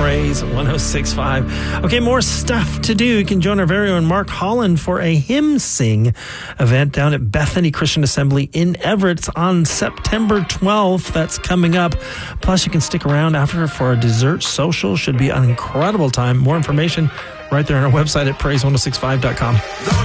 Praise 106.5. Okay, more stuff to do. You can join our very own Mark Holland for a hymn sing event down at Bethany Christian Assembly in Everett. It's on September 12th. That's coming up. Plus, you can stick around after for a dessert social. Should be an incredible time. More information right there on our website at praise1065.com.